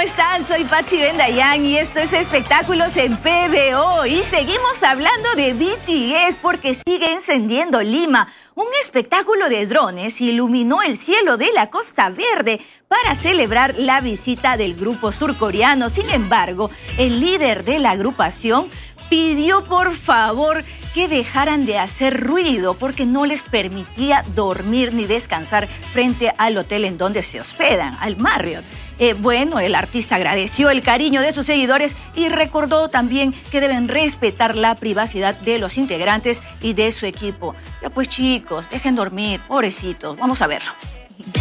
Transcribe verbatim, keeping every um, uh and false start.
están? Soy Patsy Bendayán y esto es Espectáculos en P B O. Y seguimos hablando de B T S porque sigue encendiendo Lima. Un espectáculo de drones iluminó el cielo de la Costa Verde para celebrar la visita del grupo surcoreano. Sin embargo, el líder de la agrupación pidió por favor que dejaran de hacer ruido porque no les permitía dormir ni descansar frente al hotel en donde se hospedan, al Marriott. Eh, bueno, el artista agradeció el cariño de sus seguidores y recordó también que deben respetar la privacidad de los integrantes y de su equipo. Ya pues chicos, dejen dormir, pobrecitos. Vamos a verlo.